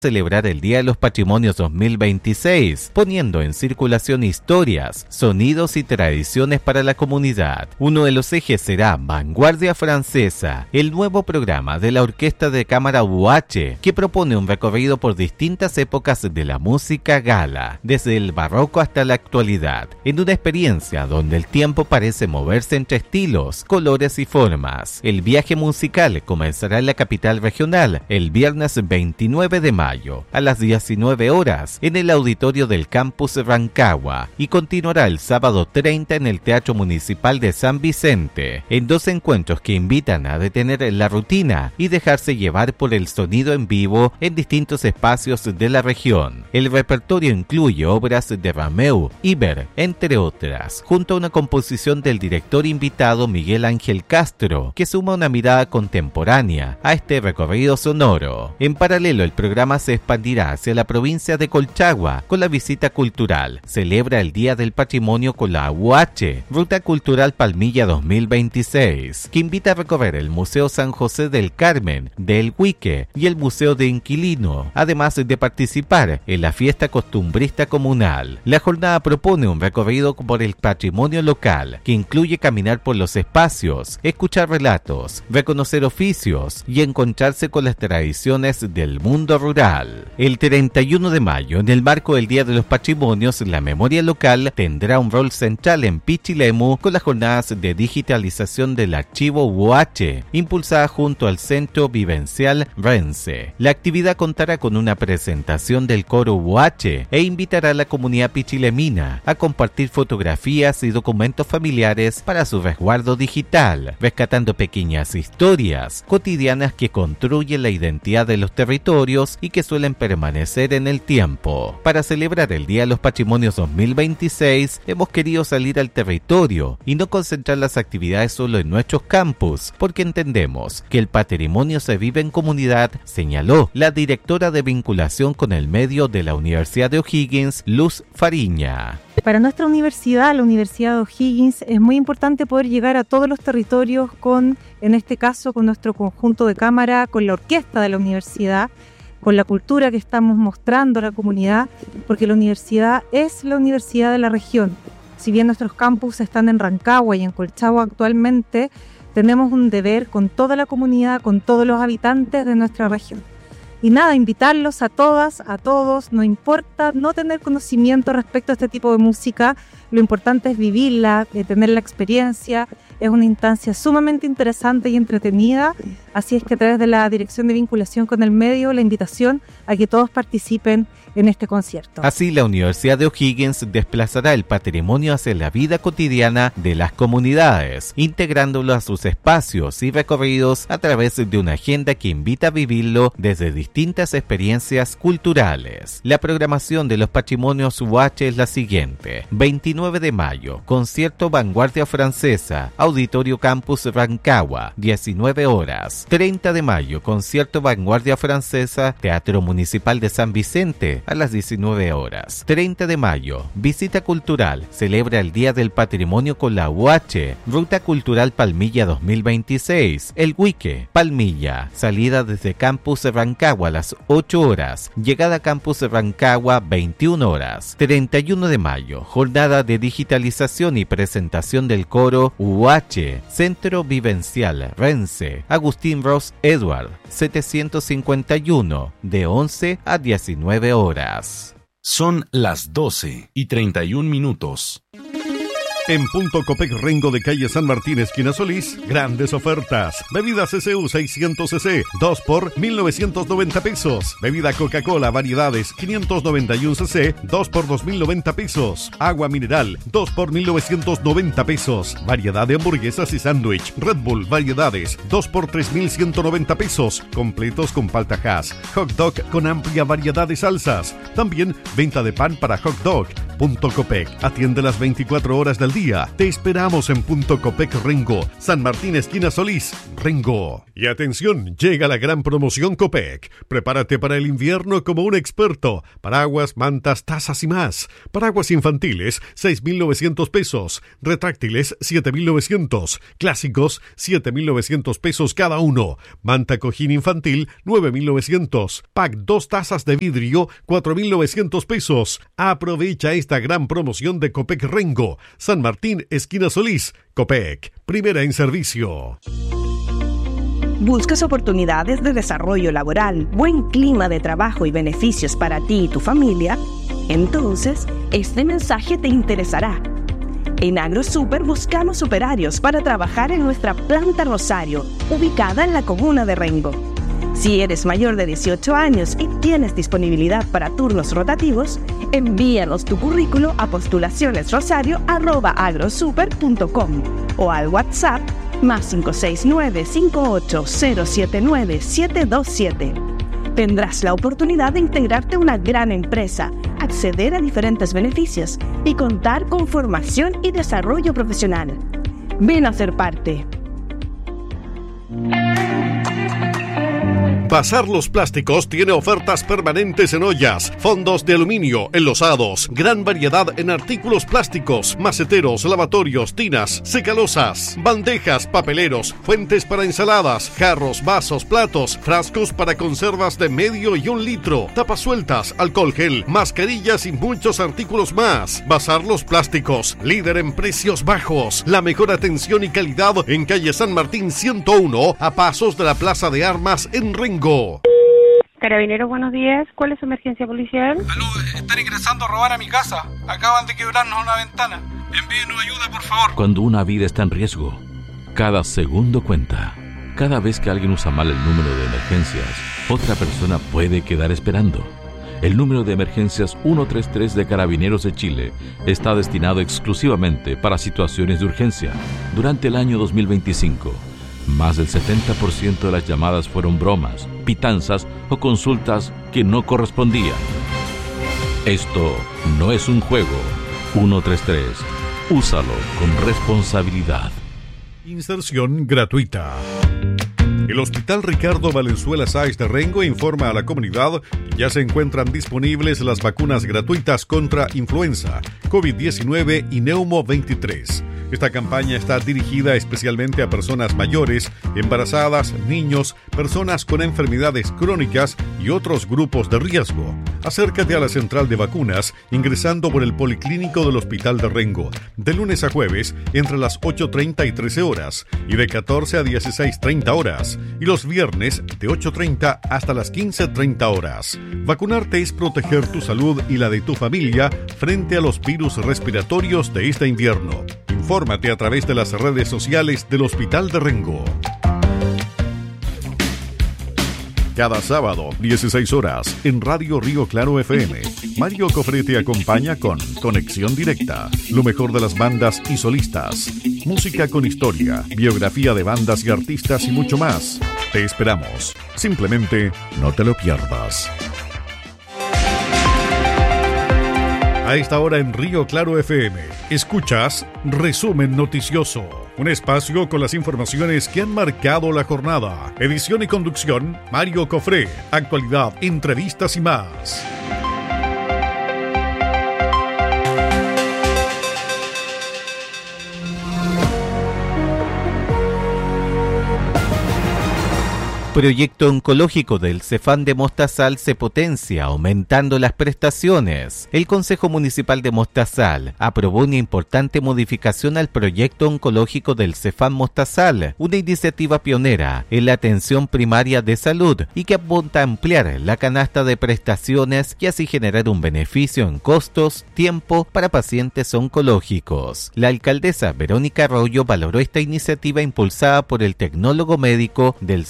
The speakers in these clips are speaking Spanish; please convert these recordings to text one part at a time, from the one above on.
celebrar el Día de los Patrimonios 2026, poniendo en circulación historias, sonidos y tradiciones para la comunidad. Uno de los ejes será Vanguardia Francesa, el nuevo programa de la Orquesta de Cámara UH, que propone un recorrido por distintas épocas de la música gala, desde el barroco hasta la actualidad, en una experiencia donde el tiempo parece moverse entre estilos, colores y formas. El viaje musical comenzará en la capital regional el viernes 29 de mayo a las 19 horas en el auditorio del campus Rancagua y continuará el sábado 30 en el Teatro Municipal de San Vicente, en dos encuentros que invitan a detener la rutina y dejarse llevar por el sonido en vivo en distintos espacios de la región. El repertorio incluye obras de Rameau, Iber, entre otras, junto a una composición del director invitado Miguel Ángel Castro, que suma una mirada contemporánea a este recorrido sonoro. En paralelo, el programa se expandirá hacia la provincia de Colchagua con la visita cultural. Celebra el Día del Patrimonio con la UH, Ruta Cultural Palmilla 2026, que invita a recorrer el Museo San José del Carmen, del Huique y el Museo de Inquilino, además de participar en la fiesta costumbrista comunal. La jornada propone un recorrido por el patrimonio local, que incluye caminar por los espacios, escuchar relatos, reconocer oficios y encontrarse con las tradiciones del mundo rural. El 31 de mayo, en el marco del Día de los Patrimonios, la memoria local tendrá un rol central en Pichilemu con las jornadas de digitalización del archivo UH, impulsada junto al Centro Vivencial Rense. La actividad contará con una presentación del coro UH e invitará a la comunidad pichilemina a compartir fotografías y documentos familiares para su resguardo digital, rescatando pequeñas historias cotidianas que construyen la identidad de los territorios y que suelen permanecer en el tiempo. Para celebrar el Día de los Patrimonios 2026, hemos querido salir al territorio y no concentrar las actividades solo en nuestros campus, porque entendemos que el patrimonio se vive en comunidad, señaló la directora de vinculación con el medio de la Universidad de O'Higgins, Luz Fariña. Para nuestra universidad, la Universidad de O'Higgins, es muy importante poder llegar a todos los territorios en este caso, con nuestro conjunto de cámara, con la orquesta de la universidad, con la cultura que estamos mostrando a la comunidad, porque la universidad es la universidad de la región. Si bien nuestros campus están en Rancagua y en Colchagua actualmente, tenemos un deber con toda la comunidad, con todos los habitantes de nuestra región. Y nada, invitarlos a todas, a todos, no importa no tener conocimiento respecto a este tipo de música, lo importante es vivirla, tener la experiencia. Es una instancia sumamente interesante y entretenida, así es que a través de la Dirección de Vinculación con el Medio, la invitación a que todos participen en este concierto. Así, la Universidad de O'Higgins desplazará el patrimonio hacia la vida cotidiana de las comunidades, integrándolo a sus espacios y recorridos a través de una agenda que invita a vivirlo desde distintas experiencias culturales. La programación de los patrimonios UH es la siguiente: 29 de mayo, concierto Vanguardia Francesa, Auditorio Campus Rancagua, 19 horas. 30 de mayo, concierto Vanguardia Francesa, Teatro Municipal de San Vicente, a las 19 horas. 30 de mayo, visita cultural, celebra el Día del Patrimonio con la UH, Ruta Cultural Palmilla 2026, El Huique, Palmilla, salida desde Campus Rancagua a las 8 horas, llegada a Campus Rancagua 21 horas. 31 de mayo, jornada de digitalización y presentación del coro UH, Centro Vivencial Rense, Agustín Ross Edward, 751, de 11 a 19 horas. Son las 12:31. En Punto Copec Rengo de calle San Martín, esquina Solís, grandes ofertas. Bebida CCU 600 cc, 2 por 1,990 pesos. Bebida Coca-Cola variedades 591 cc, 2 por 2,090 pesos. Agua mineral, 2 por 1,990 pesos. Variedad de hamburguesas y sándwich. Red Bull variedades, 2 por 3,190 pesos. Completos con palta hash. Hot dog con amplia variedad de salsas. También venta de pan para hot dog. Punto Copec atiende las 24 horas del día. Te esperamos en Punto Copec Rengo, San Martín esquina Solís, Rengo. Y atención, llega la gran promoción Copec. Prepárate para el invierno como un experto. Paraguas, mantas, tazas y más. Paraguas infantiles, 6.900 pesos. Retráctiles, 7.900. Clásicos, 7.900 pesos cada uno. Manta cojín infantil, 9.900. Pack 2 tazas de vidrio, 4.900 pesos. Aprovecha esta gran promoción de Copec Rengo, San Martín, esquina Solís. Copec, primera en servicio. ¿Buscas oportunidades de desarrollo laboral, buen clima de trabajo y beneficios para ti y tu familia? Entonces, este mensaje te interesará. En AgroSuper buscamos operarios para trabajar en nuestra planta Rosario, ubicada en la comuna de Rengo. Si eres mayor de 18 años y tienes disponibilidad para turnos rotativos, envíanos tu currículo a postulacionesrosario@agrosuper.com o al WhatsApp +569 58079 727. Tendrás la oportunidad de integrarte a una gran empresa, acceder a diferentes beneficios y contar con formación y desarrollo profesional. Ven a ser parte. Bazar Los Plásticos tiene ofertas permanentes en ollas, fondos de aluminio, enlosados, gran variedad en artículos plásticos, maceteros, lavatorios, tinas, secalosas, bandejas, papeleros, fuentes para ensaladas, jarros, vasos, platos, frascos para conservas de medio y 1 litro, tapas sueltas, alcohol gel, mascarillas y muchos artículos más. Bazar Los Plásticos, líder en precios bajos, la mejor atención y calidad en calle San Martín 101, a pasos de la Plaza de Armas en Rengo. Carabineros, buenos días. ¿Cuál es su emergencia policial? Aló, están ingresando a robar a mi casa. Acaban de quebrarnos una ventana. Envíenos ayuda, por favor. Cuando una vida está en riesgo, cada segundo cuenta. Cada vez que alguien usa mal el número de emergencias, otra persona puede quedar esperando. El número de emergencias 133 de Carabineros de Chile está destinado exclusivamente para situaciones de urgencia. Durante el año 2025, más del 70% de las llamadas fueron bromas, pitanzas o consultas que no correspondían. Esto no es un juego. 133. Úsalo con responsabilidad. Inserción gratuita. El Hospital Ricardo Valenzuela Sáez de Rengo informa a la comunidad que ya se encuentran disponibles las vacunas gratuitas contra influenza, COVID-19 y Neumo 23. Esta campaña está dirigida especialmente a personas mayores, embarazadas, niños, personas con enfermedades crónicas y otros grupos de riesgo. Acércate a la central de vacunas ingresando por el Policlínico del Hospital de Rengo, de lunes a jueves entre las 8:30 y 13 horas y de 14 a 16:30 horas, y los viernes de 8:30 hasta las 15:30 horas. Vacunarte es proteger tu salud y la de tu familia frente a los virus respiratorios de este invierno. Infórmate a través de las redes sociales del Hospital de Rengo. Cada sábado, 16 horas, en Radio Río Claro FM, Mario Cofré te acompaña con Conexión Directa, lo mejor de las bandas y solistas, música con historia, biografía de bandas y artistas y mucho más. Te esperamos. Simplemente no te lo pierdas. A esta hora en Río Claro FM, escuchas Resumen Noticioso, un espacio con las informaciones que han marcado la jornada. Edición y conducción, Mario Cofré. Actualidad, entrevistas y más. Proyecto oncológico del Cefam de Mostazal se potencia, aumentando las prestaciones. El Consejo Municipal de Mostazal aprobó una importante modificación al proyecto oncológico del Cefam Mostazal, una iniciativa pionera en la atención primaria de salud y que apunta a ampliar la canasta de prestaciones y así generar un beneficio en costos, tiempo para pacientes oncológicos. La alcaldesa Verónica Arroyo valoró esta iniciativa impulsada por el tecnólogo médico del Cefam de Mostazal,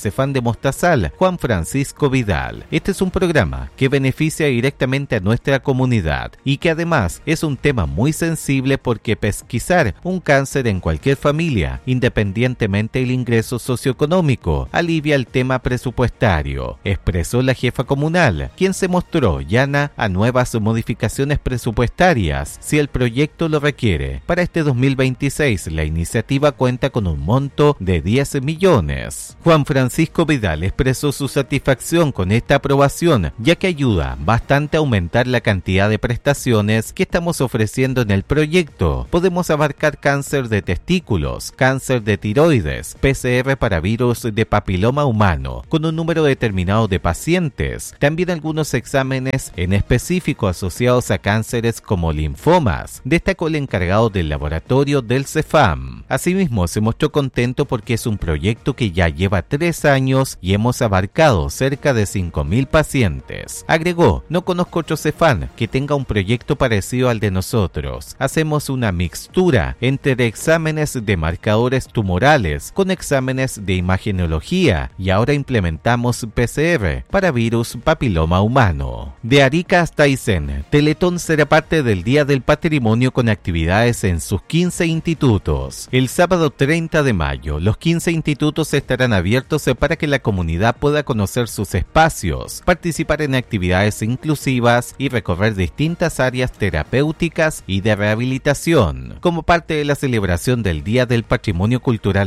Mostazal, Juan Francisco Vidal. Este es un programa que beneficia directamente a nuestra comunidad y que además es un tema muy sensible porque pesquisar un cáncer en cualquier familia, independientemente del ingreso socioeconómico, alivia el tema presupuestario, expresó la jefa comunal, quien se mostró llana a nuevas modificaciones presupuestarias si el proyecto lo requiere. Para este 2026, la iniciativa cuenta con un monto de 10 millones. Juan Francisco Vidal expresó su satisfacción con esta aprobación, ya que ayuda bastante a aumentar la cantidad de prestaciones que estamos ofreciendo en el proyecto. Podemos abarcar cáncer de testículos, cáncer de tiroides, PCR para virus de papiloma humano, con un número determinado de pacientes. También algunos exámenes en específico asociados a cánceres como linfomas, destacó el encargado del laboratorio del CEFAM. Asimismo, se mostró contento porque es un proyecto que ya lleva 3 años y hemos abarcado cerca de 5.000 pacientes. Agregó, no conozco otro CEFAM que tenga un proyecto parecido al de nosotros. Hacemos una mixtura entre exámenes de marcadores tumorales con exámenes de imagenología y ahora implementamos PCR para virus papiloma humano. De Arica hasta Aysén, Teletón será parte del Día del Patrimonio con actividades en sus 15 institutos. El sábado 30 de mayo, los 15 institutos estarán abiertos para que la comunidad pueda conocer sus espacios, participar en actividades inclusivas y recorrer distintas áreas terapéuticas y de rehabilitación. Como parte de la celebración del Día del Patrimonio Cultural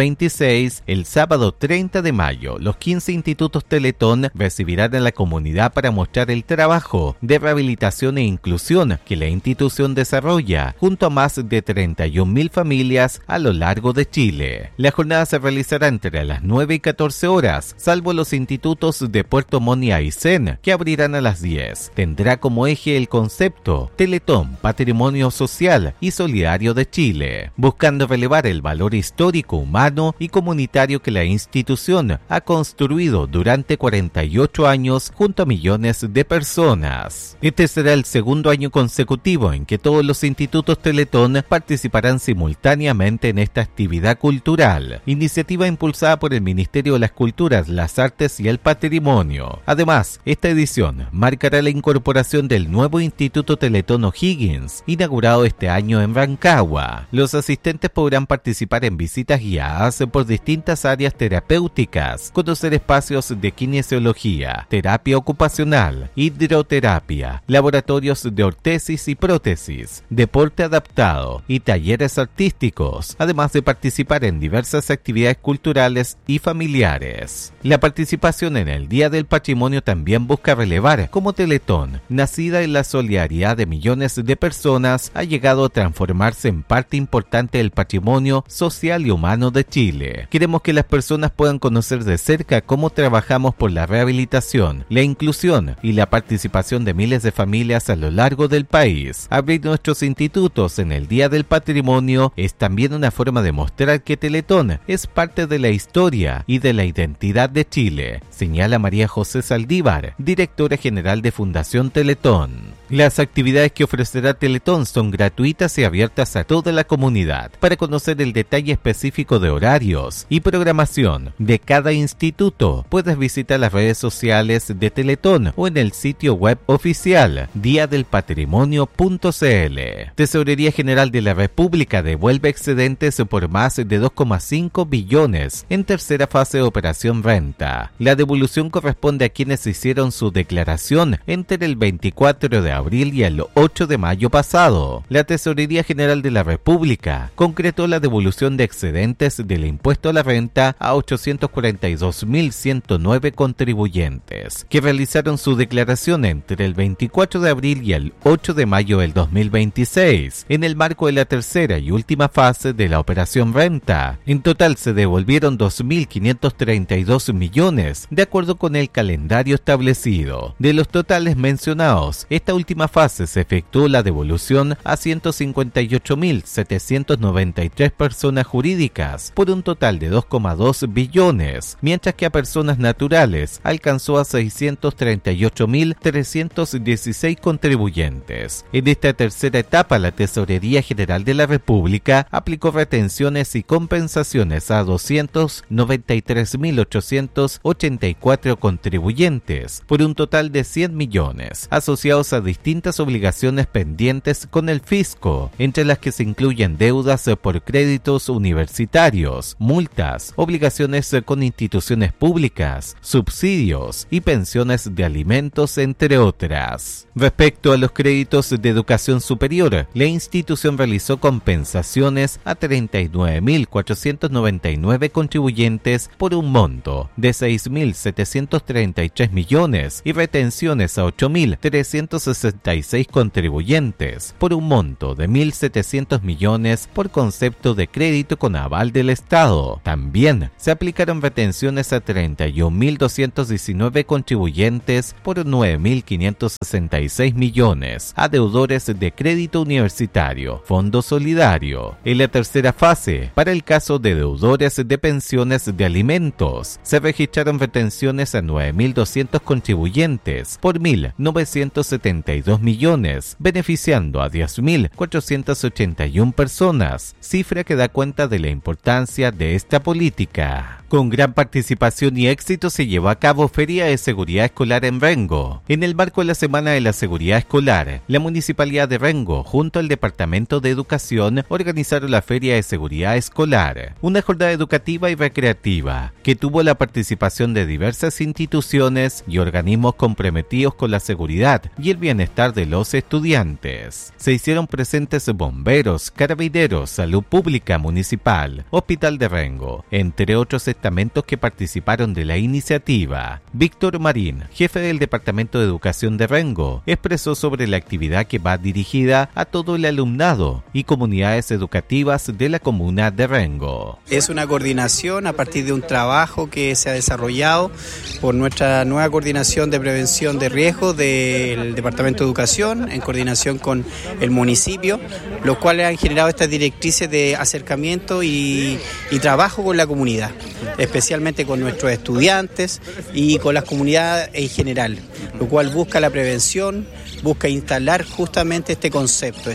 2026, el sábado 30 de mayo, los 15 institutos Teletón recibirán a la comunidad para mostrar el trabajo de rehabilitación e inclusión que la institución desarrolla junto a más de 31.000 familias a lo largo de Chile. La jornada se realizará entre las 9 y 14 horas, salvo los institutos de Puerto Montt y Aysén, que abrirán a las 10. Tendrá como eje el concepto Teletón, Patrimonio Social y Solidario de Chile, buscando relevar el valor histórico, humano y comunitario que la institución ha construido durante 48 años junto a millones de personas. Este será el segundo año consecutivo en que todos los institutos Teletón participarán simultáneamente en esta actividad cultural, iniciativa impulsada por el Ministerio de las Culturas, las Artes y el Patrimonio. Además, esta edición marcará la incorporación del nuevo Instituto Teletón O'Higgins, inaugurado este año en Rancagua. Los asistentes podrán participar en visitas guiadas por distintas áreas terapéuticas, conocer espacios de kinesiología, terapia ocupacional, hidroterapia, laboratorios de ortesis y prótesis, deporte adaptado y talleres artísticos, además de participar en diversas actividades culturales y familiares. La participación en el Día del Patrimonio también busca relevar cómo Teletón, nacida en la solidaridad de millones de personas, ha llegado a transformarse en parte importante del patrimonio social y humano de Chile. Queremos que las personas puedan conocer de cerca cómo trabajamos por la rehabilitación, la inclusión y la participación de miles de familias a lo largo del país. Abrir nuestros institutos en el Día del Patrimonio es también una forma de mostrar que Teletón es parte de la historia y de la identidad de Chile, señala María José Saldívar, directora general de Fundación Teletón. Las actividades que ofrecerá Teletón son gratuitas y abiertas a toda la comunidad. Para conocer el detalle específico de horarios y programación de cada instituto, puedes visitar las redes sociales de Teletón o en el sitio web oficial diadelpatrimonio.cl. Tesorería General de la República devuelve excedentes por más de 2,5 billones en tercera fase de operación renta. La devolución corresponde a quienes hicieron su declaración entre el 24 de abril y el 8 de mayo pasado. La Tesorería General de la República concretó la devolución de excedentes del impuesto a la renta a 842.109 contribuyentes que realizaron su declaración entre el 24 de abril y el 8 de mayo del 2026 en el marco de la tercera y última fase de la operación renta. En total se devolvieron 2.532 millones de acuerdo con el calendario establecido. De los totales mencionados, esta última última fase se efectuó la devolución a 158.793 personas jurídicas por un total de 2,2 billones, mientras que a personas naturales alcanzó a 638.316 contribuyentes. En esta tercera etapa, la Tesorería General de la República aplicó retenciones y compensaciones a 293.884 contribuyentes por un total de 100 millones, asociados a distintas obligaciones pendientes con el fisco, entre las que se incluyen deudas por créditos universitarios, multas, obligaciones con instituciones públicas, subsidios y pensiones de alimentos, entre otras. Respecto a los créditos de educación superior, la institución realizó compensaciones a 39.499 contribuyentes por un monto de 6.733 millones y retenciones a 8.366 contribuyentes por un monto de 1.700 millones por concepto de crédito con aval del Estado. También se aplicaron retenciones a 31.219 contribuyentes por 9.566 millones a deudores de crédito universitario, Fondo Solidario. En la tercera fase, para el caso de deudores de pensiones de alimentos, se registraron retenciones a 9.200 contribuyentes por 1.972 millones, beneficiando a 10.481 personas, cifra que da cuenta de la importancia de esta política. Con gran participación y éxito se llevó a cabo Feria de Seguridad Escolar en Rengo. En el marco de la Semana de la Seguridad Escolar, la Municipalidad de Rengo, junto al Departamento de Educación, organizaron la Feria de Seguridad Escolar, una jornada educativa y recreativa que tuvo la participación de diversas instituciones y organismos comprometidos con la seguridad y el bienestar de los estudiantes. Se hicieron presentes bomberos, carabineros, salud pública municipal, Hospital de Rengo, entre otros estamentos que participaron de la iniciativa. Víctor Marín, jefe del Departamento de Educación de Rengo, expresó sobre la actividad que va dirigida a todo el alumnado y comunidades educativas de la comuna de Rengo. Es una coordinación a partir de un trabajo que se ha desarrollado por nuestra nueva coordinación de prevención de riesgos del Departamento de Educación en coordinación con el municipio, los cuales han generado estas directrices de acercamiento y trabajo con la comunidad, especialmente con nuestros estudiantes y con las comunidades en general, lo cual busca la prevención, busca instalar justamente este concepto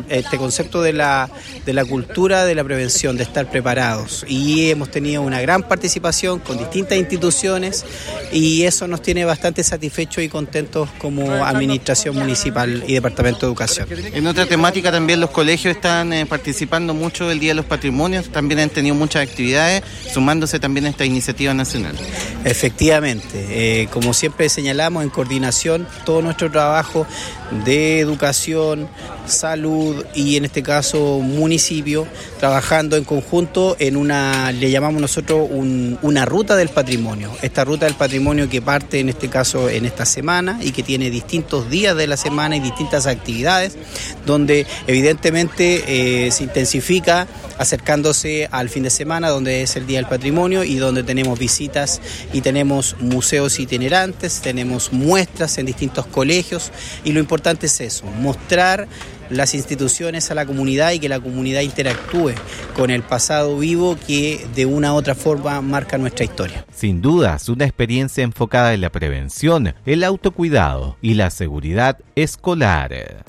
de la cultura de la prevención, de estar preparados. Y hemos tenido una gran participación con distintas instituciones y eso nos tiene bastante satisfechos y contentos como administración municipal y Departamento de Educación. En otra temática también los colegios están participando mucho del Día de los Patrimonios, también han tenido muchas actividades, sumándose también a esta iniciativa nacional. Efectivamente, como siempre señalamos, en coordinación todo nuestro trabajo de educación, salud y en este caso municipio, trabajando en conjunto en le llamamos nosotros una ruta del patrimonio. Esta ruta del patrimonio que parte en este caso en esta semana y que tiene distintos días de la semana y distintas actividades, donde evidentemente se intensifica acercándose al fin de semana, donde es el Día del Patrimonio y donde tenemos visitas y tenemos museos itinerantes, tenemos muestras en distintos colegios y lo importante es eso, mostrar las instituciones a la comunidad y que la comunidad interactúe con el pasado vivo que de una u otra forma marca nuestra historia. Sin dudas, una experiencia enfocada en la prevención, el autocuidado y la seguridad escolar.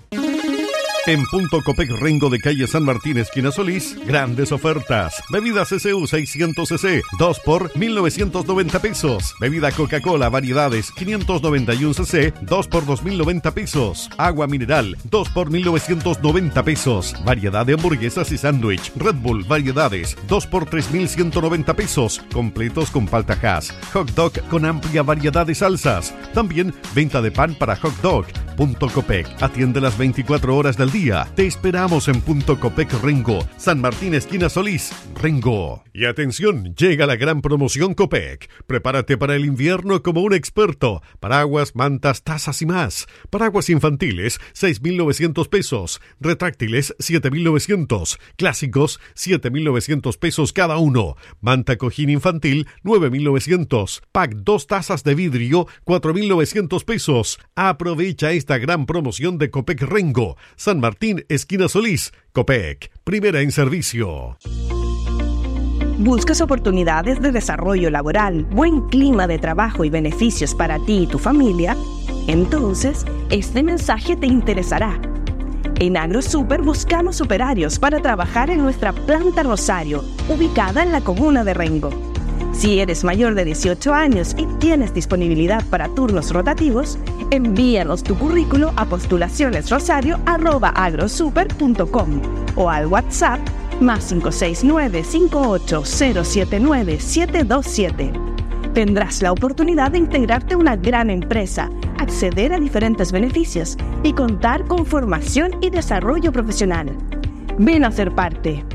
En Punto Copec Rengo de calle San Martín, esquina Solís, grandes ofertas. Bebida CCU 600 cc, 2 por 1.990 pesos. Bebida Coca-Cola variedades 591 cc, 2 por 2.090 pesos. Agua mineral, 2 por 1.990 pesos. Variedad de hamburguesas y sándwich. Red Bull variedades, 2 por 3.190 pesos. Completos con palta hash. Hot dog con amplia variedad de salsas. También venta de pan para hot dog. Punto Copec atiende las 24 horas del día. Te esperamos en Punto Copec Rengo, San Martín esquina Solís, Rengo. Y atención, llega la gran promoción Copec. Prepárate para el invierno como un experto. Paraguas, mantas, tazas y más. Paraguas infantiles, 6.900 pesos. Retráctiles, 7.900. Clásicos, 7.900 pesos cada uno. Manta cojín infantil, 9.900. Pack 2 tazas de vidrio, 4.900 pesos. Aprovecha esta gran promoción de Copec Rengo. San Martín, esquina Solís. Copec, primera en servicio. ¿Buscas oportunidades de desarrollo laboral, buen clima de trabajo y beneficios para ti y tu familia? Entonces, este mensaje te interesará. En AgroSuper buscamos operarios para trabajar en nuestra planta Rosario, ubicada en la comuna de Rengo. Si eres mayor de 18 años y tienes disponibilidad para turnos rotativos, envíanos tu currículo a postulacionesrosario@agrosuper.com o al WhatsApp +569 58079 727. Tendrás la oportunidad de integrarte a una gran empresa, acceder a diferentes beneficios y contar con formación y desarrollo profesional. Ven a ser parte.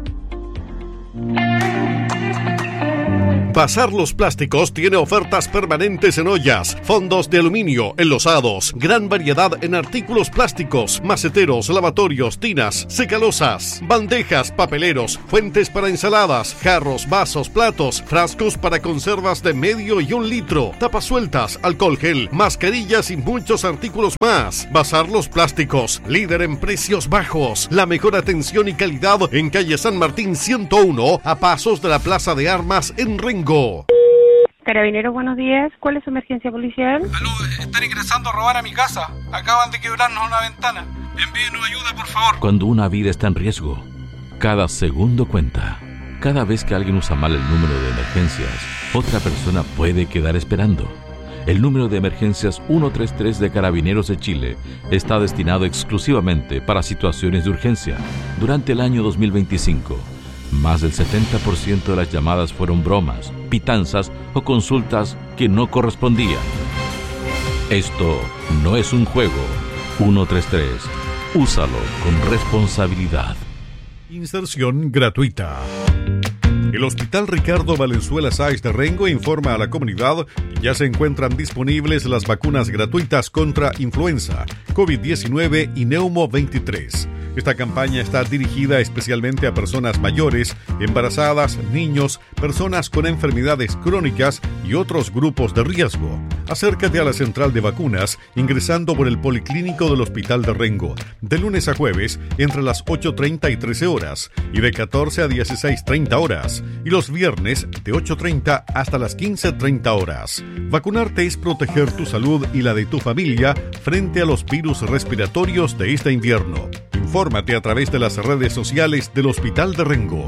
Bazar Los Plásticos tiene ofertas permanentes en ollas, fondos de aluminio, enlosados, gran variedad en artículos plásticos, maceteros, lavatorios, tinas, secalosas, bandejas, papeleros, fuentes para ensaladas, jarros, vasos, platos, frascos para conservas de medio y 1 litro, tapas sueltas, alcohol gel, mascarillas y muchos artículos más. Bazar Los Plásticos, líder en precios bajos, la mejor atención y calidad en calle San Martín 101, a pasos de la Plaza de Armas en Rengo. Carabineros, buenos días. ¿Cuál es su emergencia policial? Aló, están ingresando a robar a mi casa. Acaban de quebrarnos una ventana. Envíenos ayuda, por favor. Cuando una vida está en riesgo, cada segundo cuenta. Cada vez que alguien usa mal el número de emergencias, otra persona puede quedar esperando. El número de emergencias 133 de Carabineros de Chile está destinado exclusivamente para situaciones de urgencia. Durante el año 2025, más del 70% de las llamadas fueron bromas, pitanzas o consultas que no correspondían. Esto no es un juego. 133. Úsalo con responsabilidad. Inserción gratuita. El Hospital Ricardo Valenzuela Sáez de Rengo informa a la comunidad que ya se encuentran disponibles las vacunas gratuitas contra influenza, COVID-19 y Neumo 23. Esta campaña está dirigida especialmente a personas mayores, embarazadas, niños, personas con enfermedades crónicas y otros grupos de riesgo. Acércate a la central de vacunas ingresando por el Policlínico del Hospital de Rengo, de lunes a jueves entre las 8:30 y 13 horas y de 14 a 16:30 horas, y los viernes de 8:30 hasta las 15:30 horas. Vacunarte es proteger tu salud y la de tu familia frente a los virus respiratorios de este invierno. Infórmate a través de las redes sociales del Hospital de Rengo.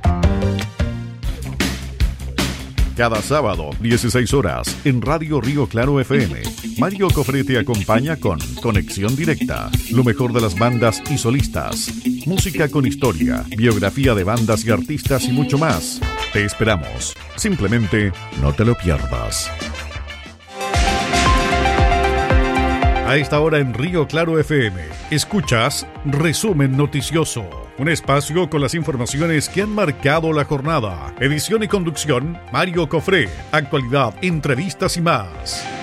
Cada sábado, 16 horas, en Radio Río Claro FM, Mario Cofré te acompaña con Conexión Directa, lo mejor de las bandas y solistas, música con historia, biografía de bandas y artistas y mucho más. Te esperamos. Simplemente no te lo pierdas. A esta hora en Río Claro FM, escuchas Resumen Noticioso, un espacio con las informaciones que han marcado la jornada. Edición y conducción, Mario Cofré. Actualidad, entrevistas y más.